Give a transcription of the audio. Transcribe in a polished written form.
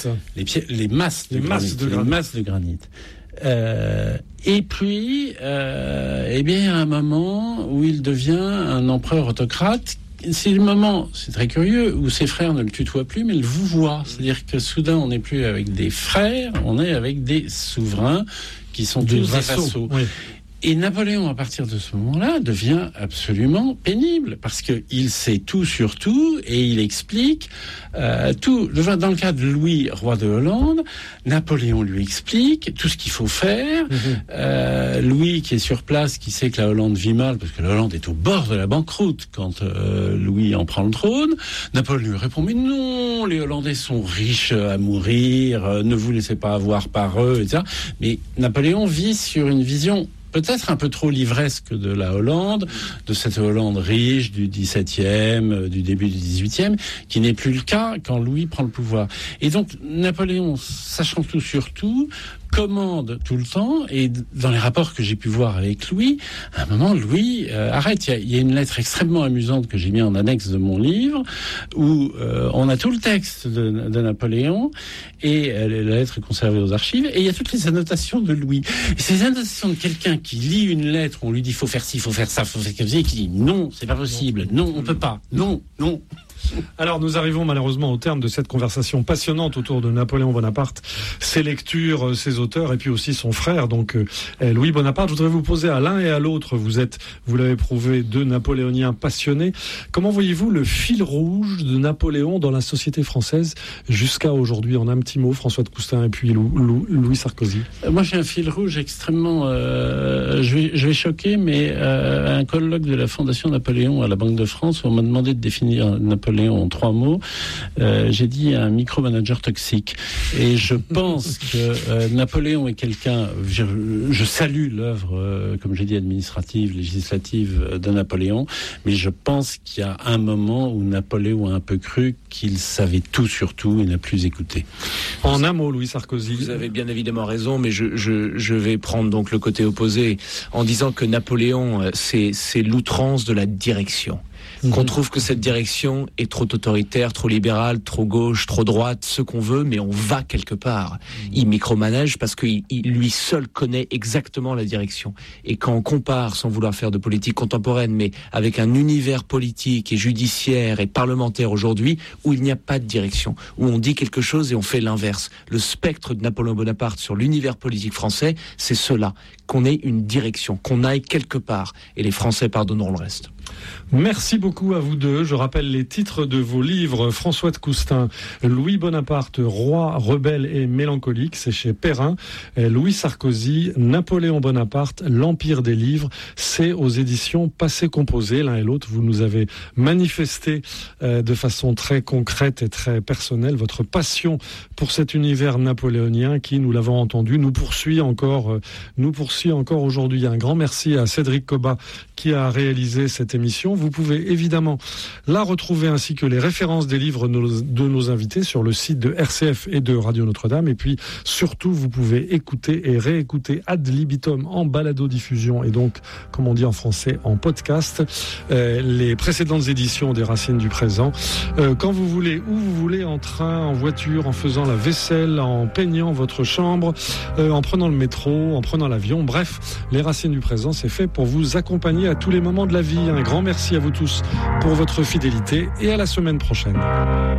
Les masses de granit. Et puis, il y a un moment où il devient un empereur autocrate. C'est le moment, c'est très curieux, où ses frères ne le tutoient plus, mais le vouvoient. C'est-à-dire que soudain, on n'est plus avec des frères, on est avec des souverains qui sont tous des vassaux. Oui. Et Napoléon, à partir de ce moment-là, devient absolument pénible, parce qu'il sait tout sur tout, et il explique tout. Dans le cas de Louis, roi de Hollande, Napoléon lui explique tout ce qu'il faut faire. Louis, qui est sur place, qui sait que la Hollande vit mal, parce que la Hollande est au bord de la banqueroute quand Louis en prend le trône, Napoléon lui répond, mais non, les Hollandais sont riches à mourir, ne vous laissez pas avoir par eux, etc. Mais Napoléon vit sur une vision peut-être un peu trop livresque de la Hollande, de cette Hollande riche du XVIIe, du début du XVIIIe, qui n'est plus le cas quand Louis prend le pouvoir. Et donc Napoléon, sachant tout sur tout, commande tout le temps, et dans les rapports que j'ai pu voir avec Louis, à un moment, Louis arrête. Il y a une lettre extrêmement amusante que j'ai mis en annexe de mon livre, où on a tout le texte de Napoléon, et la lettre est conservée aux archives, et il y a toutes les annotations de Louis. Et ces annotations de quelqu'un qui lit une lettre, on lui dit faut faire ci, faut faire ça, faut faire comme ça, et qui dit non, c'est pas possible, non, on peut pas, non. Alors nous arrivons malheureusement au terme de cette conversation passionnante autour de Napoléon Bonaparte, ses lectures, ses auteurs et puis aussi son frère, donc Louis Bonaparte. Je voudrais vous poser à l'un et à l'autre, vous l'avez prouvé, deux Napoléoniens passionnés. Comment voyez-vous le fil rouge de Napoléon dans la société française jusqu'à aujourd'hui? En un petit mot, François de Coustin et puis Louis Sarkozy. Moi j'ai un fil rouge extrêmement, je vais choquer, mais un colloque de la Fondation Napoléon à la Banque de France, on m'a demandé de définir Napoléon en 3 mots, j'ai dit un micromanager toxique. Et je pense que Napoléon est quelqu'un, je salue l'œuvre, comme j'ai dit, administrative, législative de Napoléon, mais je pense qu'il y a un moment où Napoléon a un peu cru qu'il savait tout sur tout et n'a plus écouté. En un mot, Louis Sarkozy. Vous avez bien évidemment raison, mais je vais prendre donc le côté opposé en disant que Napoléon, c'est l'outrance de la direction. Qu'on trouve que cette direction est trop autoritaire, trop libérale, trop gauche, trop droite, ce qu'on veut, mais on va quelque part. Il micromanage parce qu'il lui seul connaît exactement la direction. Et quand on compare, sans vouloir faire de politique contemporaine, mais avec un univers politique et judiciaire et parlementaire aujourd'hui, où il n'y a pas de direction, où on dit quelque chose et on fait l'inverse. Le spectre de Napoléon Bonaparte sur l'univers politique français, c'est cela, qu'on ait une direction, qu'on aille quelque part. Et les Français pardonneront le reste. Merci beaucoup à vous deux. Je rappelle les titres de vos livres. François de Coustin, Louis Bonaparte, roi, rebelle et mélancolique, c'est chez Perrin. Louis Sarkozy, Napoléon Bonaparte, l'Empire des livres, c'est aux éditions Passé Composé. L'un et l'autre, vous nous avez manifesté de façon très concrète et très personnelle votre passion pour cet univers napoléonien qui, nous l'avons entendu, nous poursuit encore aujourd'hui. Un grand merci à Cédric Cobat qui a réalisé cette émission. Vous pouvez évidemment la retrouver ainsi que les références des livres de nos invités sur le site de RCF et de Radio Notre-Dame. Et puis surtout, vous pouvez écouter et réécouter ad libitum en balado-diffusion et donc, comme on dit en français, en podcast, les précédentes éditions des Racines du Présent. Quand vous voulez, où vous voulez, en train, en voiture, en faisant la vaisselle, en peignant votre chambre, en prenant le métro, en prenant l'avion. Bref, les Racines du Présent, c'est fait pour vous accompagner à tous les moments de la vie. Un grand merci à vous tous pour votre fidélité et à la semaine prochaine.